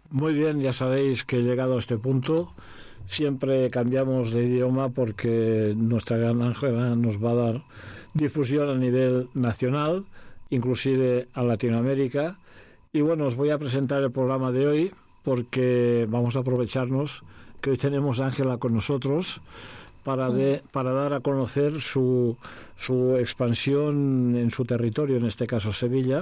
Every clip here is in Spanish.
Muy bien, ya sabéis que llegado a este punto siempre cambiamos de idioma porque nuestra gran Ángela nos va a dar difusión a nivel nacional, inclusive a Latinoamérica. Y bueno, os voy a presentar el programa de hoy porque vamos a aprovecharnos que hoy tenemos a Ángela con nosotros para dar a conocer su expansión en su territorio, en este caso Sevilla.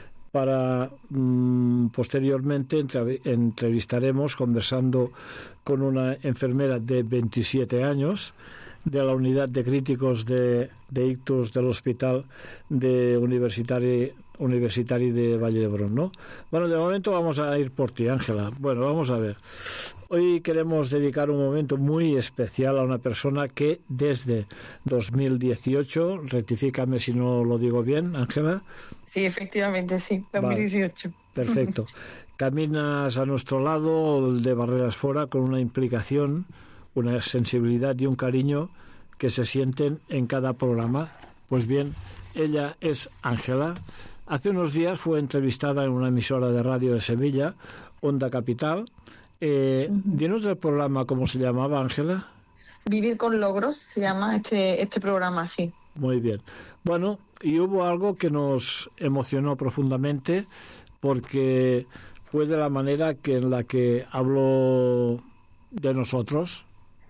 Posteriormente entrevistaremos conversando con una enfermera de 27 años de la unidad de críticos de ictus del Hospital de Universitari de Valle d'Hebron, ¿no? Bueno, de momento vamos a ir por ti, Ángela. Bueno, vamos a ver. Hoy queremos dedicar un momento muy especial a una persona que desde 2018, rectifícame si no lo digo bien, Ángela. Sí, efectivamente, sí, 2018. Vale, perfecto. Caminas a nuestro lado de Barreras Fora con una implicación, una sensibilidad y un cariño que se sienten en cada programa. Pues bien, ella es Ángela. Hace unos días fue entrevistada en una emisora de radio de Sevilla, Onda Capital. Dinos el programa, ¿cómo se llamaba, Ángela? Vivir con logros se llama este programa, sí. Muy bien. Bueno, y hubo algo que nos emocionó profundamente porque fue de la manera en la que habló de nosotros.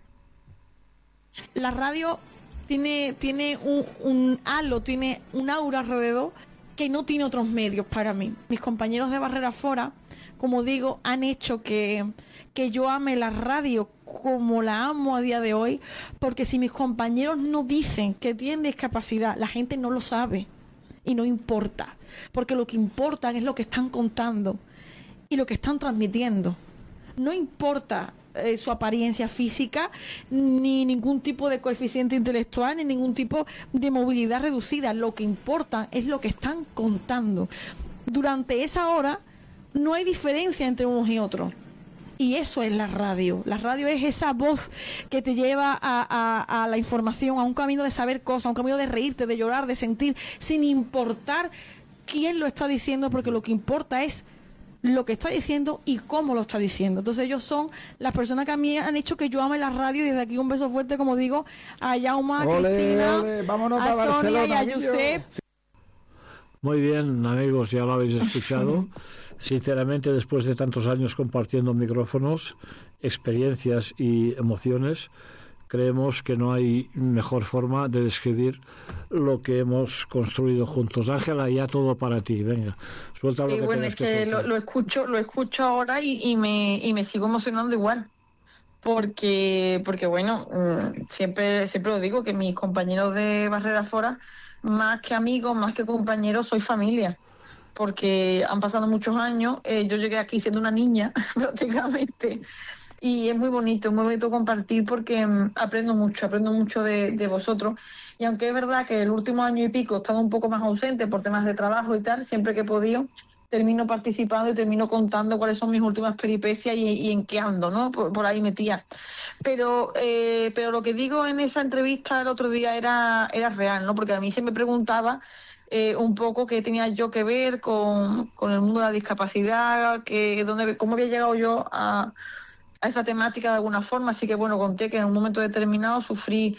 La radio tiene un halo, tiene un aura alrededor que no tiene otros medios para mí. Mis compañeros de Barreras Fora, como digo, han hecho que yo ame la radio como la amo a día de hoy, porque si mis compañeros no dicen que tienen discapacidad, la gente no lo sabe y no importa, porque lo que importa es lo que están contando y lo que están transmitiendo. No importa su apariencia física, ni ningún tipo de coeficiente intelectual, ni ningún tipo de movilidad reducida. Lo que importa es lo que están contando. Durante esa hora no hay diferencia entre unos y otros. Y eso es la radio. La radio es esa voz que te lleva a la información, a un camino de saber cosas, a un camino de reírte, de llorar, de sentir, sin importar quién lo está diciendo, porque lo que importa es lo que está diciendo y cómo lo está diciendo. Entonces ellos son las personas que a mí han hecho que yo ame la radio, y desde aquí un beso fuerte, como digo, a Yauma, a Cristina, vámonos a Sonia y a Josep. Muy bien, amigos, ya lo habéis escuchado. Sinceramente, después de tantos años compartiendo micrófonos, experiencias y emociones, creemos que no hay mejor forma de describir lo que hemos construido juntos. Ángela, ya todo para ti, venga, suelta lo que bueno, tengas que soltar. Lo escucho ahora y me sigo emocionando igual, porque bueno, siempre lo digo, que mis compañeros de Barreras Fora, más que amigos, más que compañeros, soy familia, porque han pasado muchos años. Yo llegué aquí siendo una niña prácticamente. Y es muy bonito compartir, porque aprendo mucho de vosotros. Y aunque es verdad que el último año y pico he estado un poco más ausente por temas de trabajo y tal, siempre que he podido termino participando y termino contando cuáles son mis últimas peripecias y en qué ando, ¿no? Por ahí metía. Pero lo que digo en esa entrevista el otro día era real, ¿no? Porque a mí se me preguntaba un poco qué tenía yo que ver con el mundo de la discapacidad, cómo había llegado yo a esa temática de alguna forma. Así que bueno, conté que en un momento determinado sufrí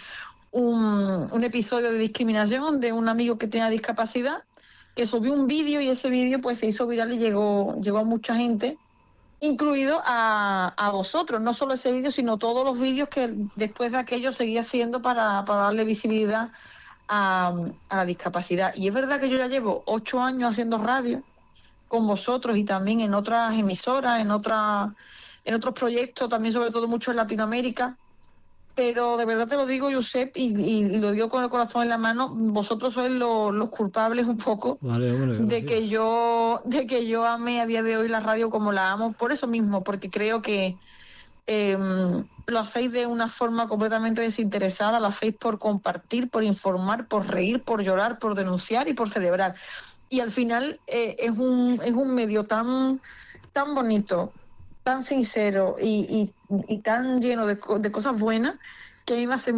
un episodio de discriminación de un amigo que tenía discapacidad, que subió un vídeo, y ese vídeo pues se hizo viral y llegó a mucha gente, incluido a vosotros. No solo ese vídeo, sino todos los vídeos que después de aquello seguía haciendo para darle visibilidad a la discapacidad. Y es verdad que yo ya llevo 8 años haciendo radio con vosotros, y también en otras emisoras, en otros proyectos, también sobre todo mucho en Latinoamérica. Pero de verdad te lo digo, Josep, y lo digo con el corazón en la mano, vosotros sois los culpables un poco, de que yo ame a día de hoy la radio como la amo, por eso mismo, porque creo que lo hacéis de una forma completamente desinteresada, lo hacéis por compartir, por informar, por reír, por llorar, por denunciar y por celebrar. Y al final es un medio tan bonito, tan sincero y tan lleno de cosas buenas, que a mí me hace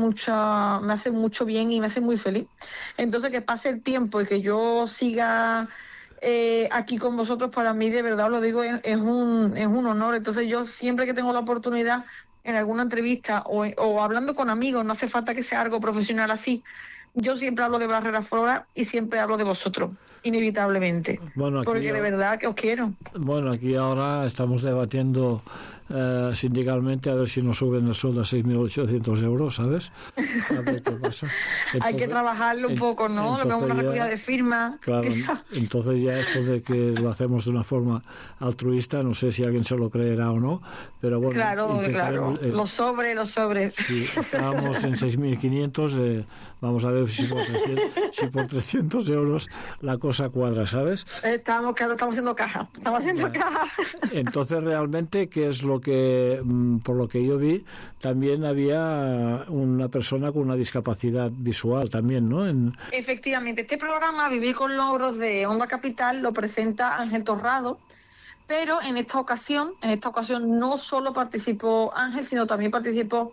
mucho bien y me hace muy feliz. Entonces, que pase el tiempo y que yo siga aquí con vosotros. Para mí, de verdad os lo digo, es un honor. Entonces yo siempre que tengo la oportunidad en alguna entrevista o hablando con amigos, no hace falta que sea algo profesional así, yo siempre hablo de Barrera Fora y siempre hablo de vosotros, inevitablemente, Bueno, aquí porque de verdad que os quiero. Bueno, aquí ahora estamos debatiendo sindicalmente a ver si nos suben el sueldo a 6.800 euros, ¿sabes? A ver qué pasa. Entonces, hay que trabajarlo un poco, ¿no? Lo que es una recogida de firmas. Claro, entonces ya esto de que lo hacemos de una forma altruista, no sé si alguien se lo creerá o no, pero bueno. Claro. Los sobres. Sí, estábamos en 6.500, vamos a ver si por 300 euros la cosa cuadra, ¿sabes? Estamos haciendo caja. Caja. Entonces, realmente, ¿qué es lo que, por lo que yo vi, también había una persona con una discapacidad visual también, ¿no? Efectivamente, este programa Vivir con Logros de Onda Capital lo presenta Ángel Torrado, pero en esta ocasión no solo participó Ángel, sino también participó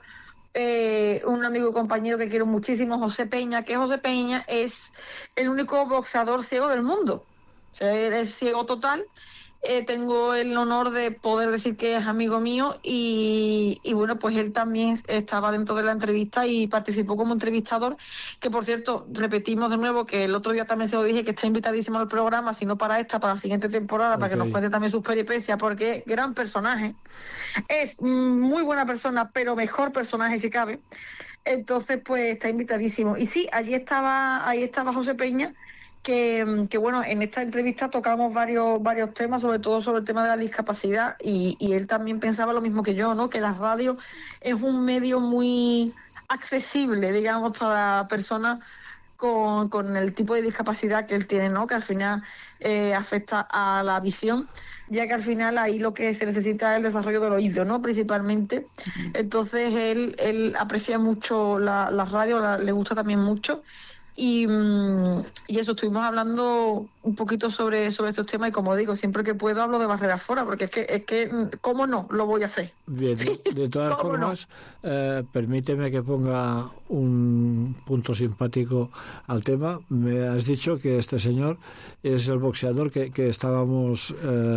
un amigo y compañero que quiero muchísimo, José Peña, que José Peña es el único boxeador ciego del mundo. O sea, él es ciego total. Tengo el honor de poder decir que es amigo mío y bueno, pues él también estaba dentro de la entrevista y participó como entrevistador, que por cierto, repetimos de nuevo que el otro día también se lo dije, que está invitadísimo al programa, si no para la siguiente temporada, para que nos cuente también sus peripecias, porque es gran personaje, es muy buena persona, pero mejor personaje si cabe. Entonces pues está invitadísimo. Y sí, ahí estaba José Peña, que bueno, en esta entrevista tocamos varios temas, sobre todo sobre el tema de la discapacidad, y él también pensaba lo mismo que yo, ¿no? Que la radio es un medio muy accesible, digamos, para personas con el tipo de discapacidad que él tiene, ¿no? Que al final afecta a la visión, ya que al final ahí lo que se necesita es el desarrollo del oído, ¿no? Principalmente. Entonces él aprecia mucho la radio, le gusta también mucho. Y eso, estuvimos hablando un poquito sobre estos temas, y como digo, siempre que puedo hablo de Barrera Fora, porque es que ¿cómo no? Lo voy a hacer. Bien, de todas formas, permíteme que ponga un punto simpático al tema. Me has dicho que este señor es el boxeador que estábamos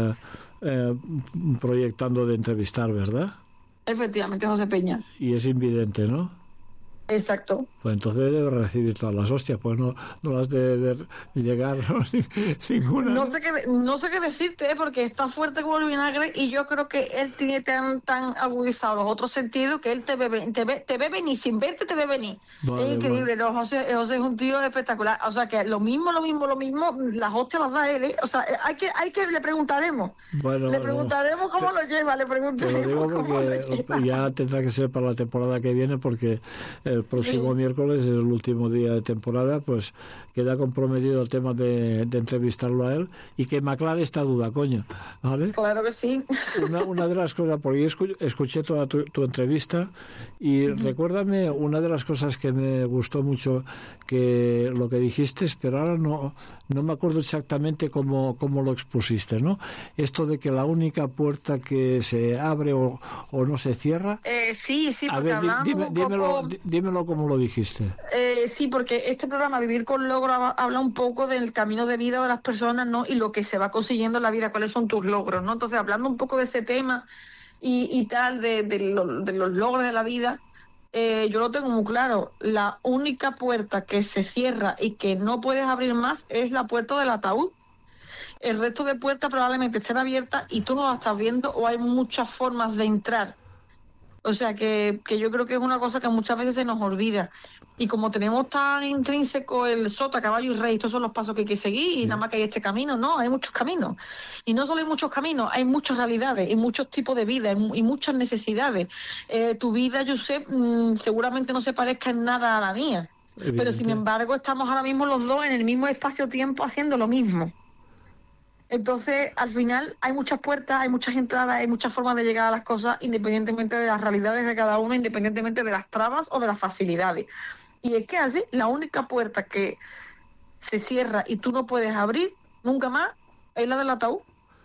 proyectando de entrevistar, ¿verdad? Efectivamente, José Peña. Y es invidente, ¿no? Exacto. Pues entonces debe recibir todas las hostias, pues no las debe llegar, ¿no? Ninguna. No sé qué decirte, porque está fuerte como el vinagre, y yo creo que él tiene tan agudizado los otros sentidos que él te ve venir, sin verte te ve venir. Vale, es increíble, bueno. José es un tío espectacular. O sea que lo mismo, las hostias las da él, ¿eh? O sea, hay que le preguntaremos. Bueno, le preguntaremos cómo lo lleva, le preguntaremos. Te lo digo porque ya tendrá que ser para la temporada que viene, porque el próximo miércoles es el último día de temporada, pues queda comprometido el tema de entrevistarlo a él y que me aclare esta duda, coño, ¿vale? Claro que sí. Una de las cosas, porque yo escuché toda tu entrevista y recuérdame una de las cosas que me gustó mucho, que lo que dijiste, pero ahora no me acuerdo exactamente cómo lo expusiste, ¿no? Esto de que la única puerta que se abre o no se cierra. Sí, a porque ver, dímelo como lo dijiste. Sí, porque este programa Vivir con Logro habla un poco del camino de vida de las personas, ¿no? Y lo que se va consiguiendo en la vida, cuáles son tus logros, ¿no? Entonces, hablando un poco de ese tema y tal, de los logros de la vida, yo lo tengo muy claro. La única puerta que se cierra y que no puedes abrir más es la puerta del ataúd. El resto de puertas probablemente estén abiertas y tú no las estás viendo, o hay muchas formas de entrar. O sea que yo creo que es una cosa que muchas veces se nos olvida. Y como tenemos tan intrínseco el sota, caballo y rey, estos son los pasos que hay que seguir, y nada más que hay este camino, no, hay muchos caminos. Y no solo hay muchos caminos, hay muchas realidades, y muchos tipos de vida, y muchas necesidades. Tu vida, Josep, seguramente no se parezca en nada a la mía. Evidente. Pero sin embargo estamos ahora mismo los dos en el mismo espacio-tiempo haciendo lo mismo. Entonces, al final hay muchas puertas, hay muchas entradas, hay muchas formas de llegar a las cosas, independientemente de las realidades de cada uno, independientemente de las trabas o de las facilidades. Y es que así, la única puerta que se cierra y tú no puedes abrir nunca más es la del ataúd.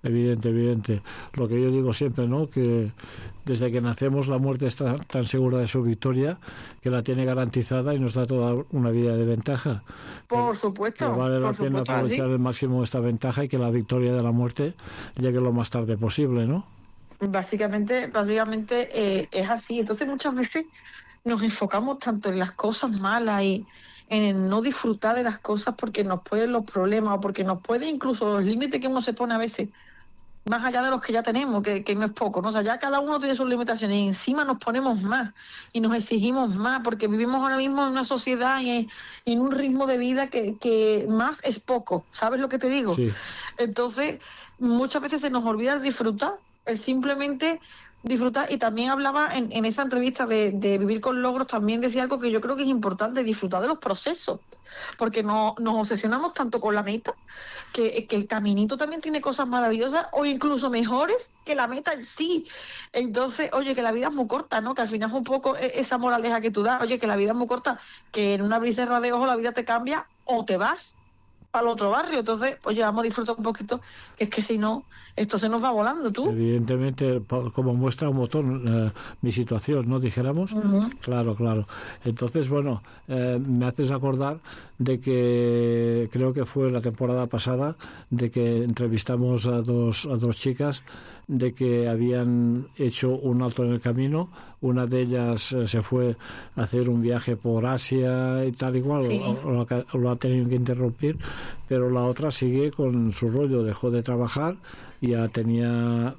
Evidente, evidente. Lo que yo digo siempre, ¿no? Que desde que nacemos la muerte está tan segura de su victoria que la tiene garantizada y nos da toda una vida de ventaja. Por supuesto. Que vale la por pena supuesto, aprovechar así. al máximo esta ventaja y que la victoria de la muerte llegue lo más tarde posible, ¿no? Básicamente es así. Entonces muchas veces nos enfocamos tanto en las cosas malas y en el no disfrutar de las cosas porque nos pueden los problemas o porque nos puede incluso los límites que uno se pone a veces, más allá de los que ya tenemos, que no es poco, ¿no? O sea, ya cada uno tiene sus limitaciones y encima nos ponemos más y nos exigimos más porque vivimos ahora mismo en una sociedad y en un ritmo de vida que más es poco, ¿sabes lo que te digo? Sí. Entonces, muchas veces se nos olvida el disfrutar, el simplemente disfrutar. Y también hablaba en esa entrevista de vivir con logros, también decía algo que yo creo que es importante, disfrutar de los procesos, porque nos obsesionamos tanto con la meta, que el caminito también tiene cosas maravillosas o incluso mejores que la meta en sí. Entonces, oye, que la vida es muy corta, ¿no? Que al final es un poco esa moraleja que tú das, oye, que la vida es muy corta, que en una abrir y cerrar de ojos la vida te cambia o te vas para el otro barrio. Entonces, oye, vamos a disfrutar un poquito, que es que si no, esto se nos va volando, tú. Evidentemente, como muestra un botón mi situación, ¿no? Dijéramos. Uh-huh. Claro, claro. Entonces, bueno, me haces acordar de que creo que fue la temporada pasada, de que entrevistamos a dos chicas, de que habían hecho un alto en el camino. Una de ellas se fue a hacer un viaje por Asia y tal igual, Sí. lo ha tenido que interrumpir, pero la otra sigue con su rollo, dejó de trabajar, ya tenía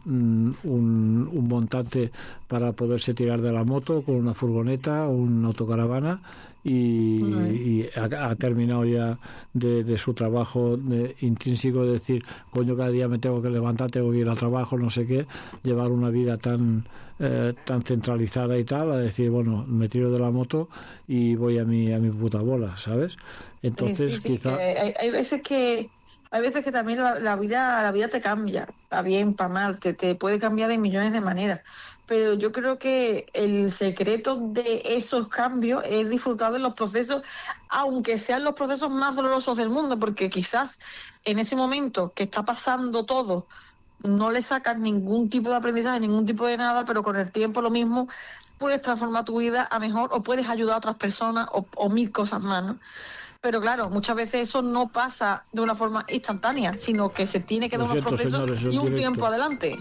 un montante para poderse tirar de la moto con una furgoneta, una autocaravana, y ha terminado ya de su trabajo intrínseco, de decir, coño, cada día me tengo que levantar, tengo que ir al trabajo, no sé qué, llevar una vida tan centralizada y tal, a decir, bueno, me tiro de la moto y voy a mi puta bola, ¿sabes? Entonces, Sí, quizá... que hay veces que también la vida te cambia, para bien, para mal, te puede cambiar de millones de maneras. Pero yo creo que el secreto de esos cambios es disfrutar de los procesos, aunque sean los procesos más dolorosos del mundo, porque quizás en ese momento que está pasando todo, no le sacas ningún tipo de aprendizaje, ningún tipo de nada, pero con el tiempo lo mismo, puedes transformar tu vida a mejor o puedes ayudar a otras personas o mil cosas más, ¿no? Pero claro, muchas veces eso no pasa de una forma instantánea, sino que se tiene que Lo dar unos siento, procesos señores, es y un directo. tiempo adelante.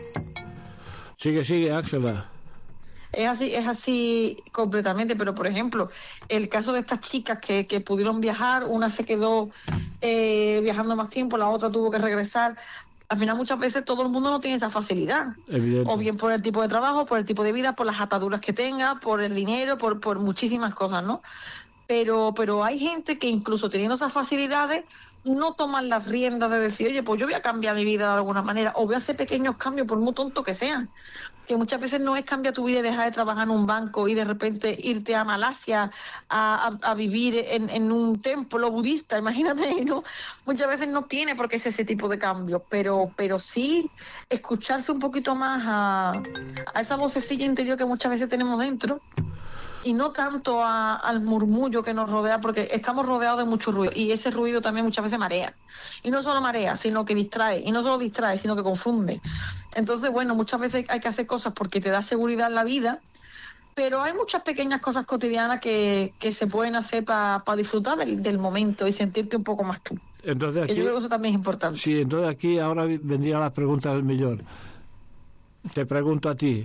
Sigue, Ángela. Es así completamente, pero por ejemplo, el caso de estas chicas que pudieron viajar, una se quedó viajando más tiempo, la otra tuvo que regresar. Al final muchas veces todo el mundo no tiene esa facilidad, Evidente. o bien por el tipo de trabajo, por el tipo de vida, por las ataduras que tenga, por el dinero, por muchísimas cosas, ¿no? Pero hay gente que incluso teniendo esas facilidades no toman las riendas de decir, oye, pues yo voy a cambiar mi vida de alguna manera, o voy a hacer pequeños cambios por muy tonto que sean. Que muchas veces no es cambiar tu vida y dejar de trabajar en un banco y de repente irte a Malasia a vivir en un templo budista, imagínate, ¿no? Muchas veces no tiene por qué ser ese tipo de cambios, pero sí escucharse un poquito más a esa vocecilla interior que muchas veces tenemos dentro, y no tanto al murmullo que nos rodea, porque estamos rodeados de mucho ruido y ese ruido también muchas veces marea. Y no solo marea, sino que distrae. Y no solo distrae, sino que confunde. Entonces, bueno, muchas veces hay que hacer cosas porque te da seguridad en la vida, pero hay muchas pequeñas cosas cotidianas que se pueden hacer para disfrutar del momento y sentirte un poco más tú. Entonces aquí, que yo creo que eso también es importante. Sí, entonces aquí ahora vendría la pregunta del millón. Te pregunto a ti,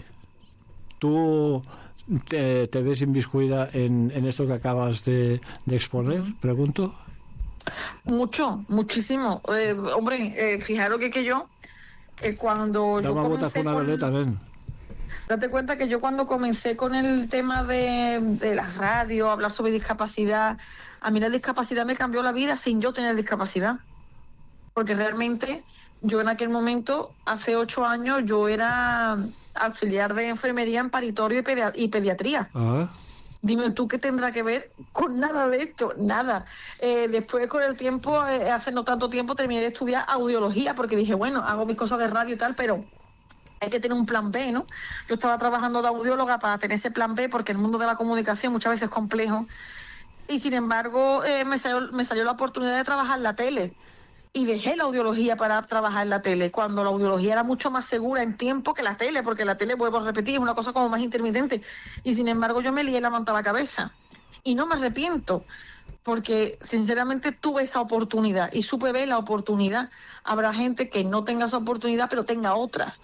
¿tú te ves inmiscuida en esto que acabas de exponer? Pregunto. Muchísimo. Hombre, fijaros que yo, cuando Dame yo una comencé bota, una veleta, ven. Date cuenta que yo cuando comencé con el tema de las radios, hablar sobre discapacidad, a mí la discapacidad me cambió la vida sin yo tener discapacidad. Porque realmente yo en aquel momento, hace 8 años, yo era auxiliar de enfermería en paritorio y pediatría. Ah. Dime tú qué tendrá que ver con nada de esto, nada. Después con el tiempo, hace no tanto tiempo, terminé de estudiar audiología porque dije, bueno, hago mis cosas de radio y tal, pero hay que tener un plan B, ¿no? Yo estaba trabajando de audióloga para tener ese plan B porque el mundo de la comunicación muchas veces es complejo y sin embargo me salió la oportunidad de trabajar en la tele y dejé la audiología para trabajar en la tele, cuando la audiología era mucho más segura en tiempo que la tele, porque la tele, vuelvo a repetir, es una cosa como más intermitente, y sin embargo yo me lié la manta a la cabeza, y no me arrepiento, porque sinceramente tuve esa oportunidad, y supe ver la oportunidad. Habrá gente que no tenga esa oportunidad, pero tenga otras.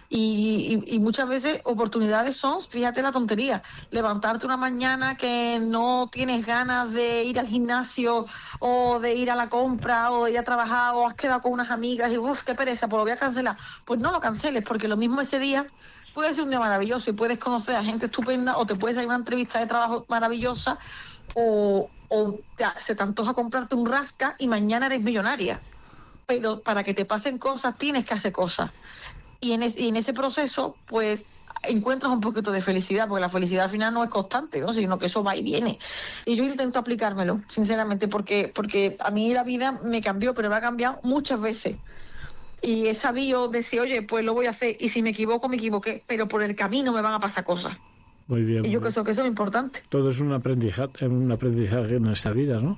Y muchas veces oportunidades son, fíjate la tontería, levantarte una mañana que no tienes ganas de ir al gimnasio o de ir a la compra o de ir a trabajar o has quedado con unas amigas y qué pereza, pues lo voy a cancelar. Pues no lo canceles, porque lo mismo ese día puede ser un día maravilloso y puedes conocer a gente estupenda o te puedes dar una entrevista de trabajo maravillosa o se te antoja comprarte un rasca y mañana eres millonaria. Pero para que te pasen cosas tienes que hacer cosas. Y en ese proceso, pues, encuentras un poquito de felicidad, porque la felicidad al final no es constante, ¿no? Sino que eso va y viene. Y yo intento aplicármelo, sinceramente, porque a mí la vida me cambió, pero me ha cambiado muchas veces. Y he sabido decir, oye, pues lo voy a hacer, y si me equivoco, me equivoqué, pero por el camino me van a pasar cosas. Muy bien. Y yo creo que eso es importante. Todo es un aprendizaje en esta vida, ¿no?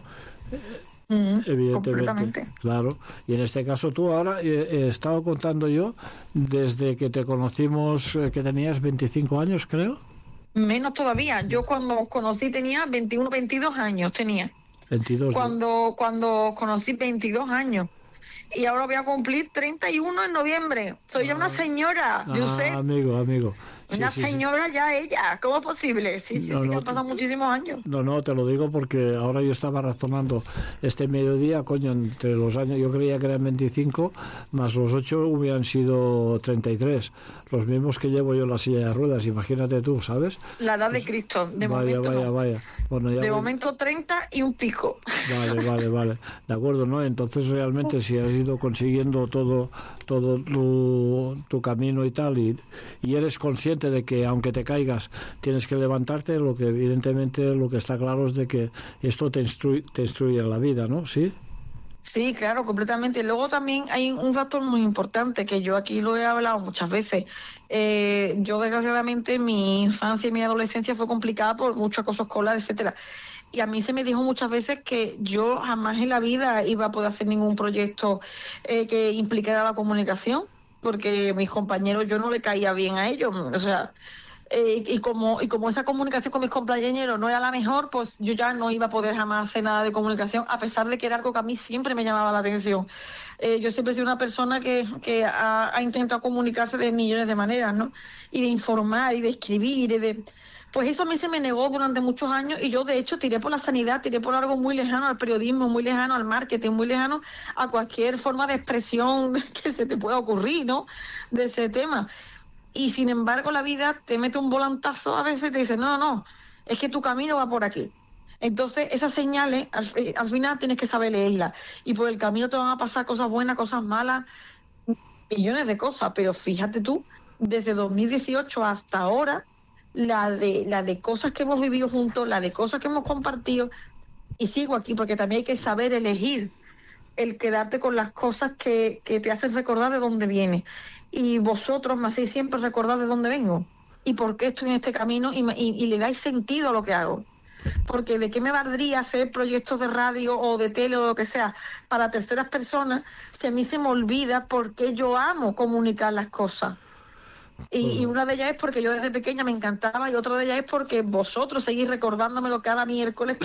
Evidentemente, claro. Y en este caso tú ahora, he estado contando yo, desde que te conocimos, que tenías 25 años, creo. Menos todavía. Yo cuando os conocí tenía 21, 22 años tenía. 22. Cuando os conocí 22 años. Y ahora voy a cumplir 31 en noviembre. Soy ya una señora, Josep. Amigo. Una señora ya ella, ¿cómo es posible? Sí, han pasado muchísimos años. No, te lo digo porque ahora yo estaba razonando este mediodía, coño, entre los años, yo creía que eran 25, más los 8 hubieran sido 33, los mismos que llevo yo en la silla de ruedas, imagínate tú, ¿sabes? La edad de Cristo, de momento vaya. Bueno, ya momento 30 y un pico. Vale, de acuerdo, ¿no? Entonces realmente si has ido consiguiendo todo tu camino y tal, y eres consciente de que aunque te caigas tienes que levantarte, lo que evidentemente lo que está claro es de que esto te instruye en la vida, ¿no? ¿Sí? Sí, claro, completamente. Luego también hay un factor muy importante que yo aquí lo he hablado muchas veces. Yo desgraciadamente mi infancia y mi adolescencia fue complicada por muchos acosos escolares, etcétera. Y a mí se me dijo muchas veces que yo jamás en la vida iba a poder hacer ningún proyecto que implicara la comunicación, porque mis compañeros yo no le caía bien a ellos, o sea, y como esa comunicación con mis compañeros no era la mejor, pues yo ya no iba a poder jamás hacer nada de comunicación, a pesar de que era algo que a mí siempre me llamaba la atención. Yo siempre he sido una persona que ha intentado comunicarse de millones de maneras, ¿no? Y de informar, y de escribir, y de... Pues eso a mí se me negó durante muchos años y yo de hecho tiré por la sanidad, tiré por algo muy lejano al periodismo, muy lejano al marketing, muy lejano a cualquier forma de expresión que se te pueda ocurrir, ¿no? De ese tema. Y sin embargo la vida te mete un volantazo a veces y te dice, no, es que tu camino va por aquí. Entonces esas señales al final tienes que saber leerlas y por el camino te van a pasar cosas buenas, cosas malas, millones de cosas, pero fíjate tú, desde 2018 hasta ahora, la de cosas que hemos vivido juntos, la de cosas que hemos compartido, y sigo aquí porque también hay que saber elegir el quedarte con las cosas que te hacen recordar de dónde vienes. Y vosotros me hacéis siempre recordar de dónde vengo y por qué estoy en este camino y le dais sentido a lo que hago. Porque de qué me valdría hacer proyectos de radio o de tele o lo que sea para terceras personas si a mí se me olvida por qué yo amo comunicar las cosas. Y una de ellas es porque yo desde pequeña me encantaba y otra de ellas es porque vosotros seguís recordándomelo cada miércoles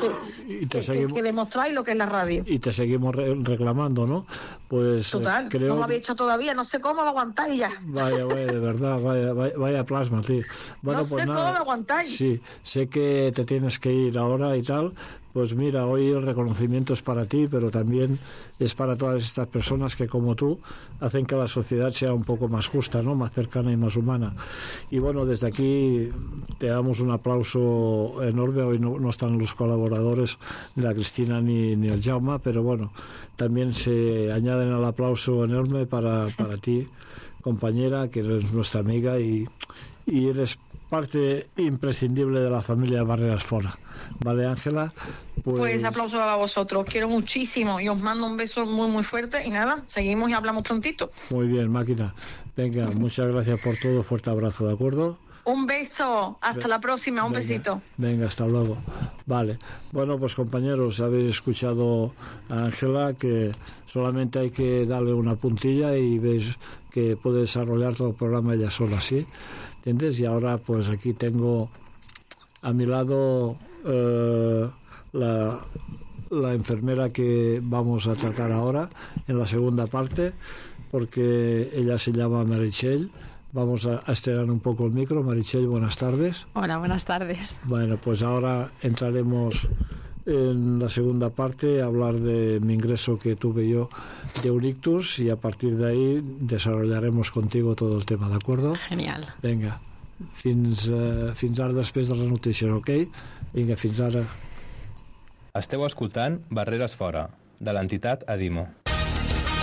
que demostráis lo que es la radio. Y te seguimos reclamando, ¿no? Pues total, creo... no lo habéis hecho todavía, no sé cómo lo aguantáis ya. Vaya, de verdad, vaya plasma, tío. Bueno, no sé cómo lo aguantáis. Sí, sé que te tienes que ir ahora y tal. Pues mira, hoy el reconocimiento es para ti, pero también es para todas estas personas que, como tú, hacen que la sociedad sea un poco más justa, ¿no? Más cercana y más humana. Y bueno, desde aquí te damos un aplauso enorme. Hoy no están los colaboradores de la Cristina ni el Jaume, pero bueno, también se añaden al aplauso enorme para ti, compañera, que eres nuestra amiga y eres parte imprescindible de la familia Barreras Fora. ¿Vale, Ángela? Pues aplauso a vosotros. Os quiero muchísimo y os mando un beso muy, muy fuerte. Y nada, seguimos y hablamos prontito. Muy bien, máquina. Venga, muchas gracias por todo. Fuerte abrazo, ¿de acuerdo? Un beso, hasta la próxima, un Venga, besito. Venga, hasta luego. Vale. Bueno, pues compañeros, habéis escuchado a Ángela, que solamente hay que darle una puntilla y veis que puede desarrollar todo el programa ella sola, ¿sí? ¿Entiendes? Y ahora pues aquí tengo a mi lado la enfermera que vamos a tratar ahora en la segunda parte, porque ella se llama Meritxell. Vamos a estrenar un poco el micro. Meritxell, buenas tardes. Hola, buenas tardes. Bueno, pues ahora entraremos en la segunda parte a hablar de mi ingreso que tuve yo de un ictus, y a partir de ahí desarrollaremos contigo todo el tema, ¿de acuerdo? Genial. Vinga, fins ara després de les notícies, ok? Vinga, fins ara. Esteu escoltant Barreres Fora, de l'entitat Adimo.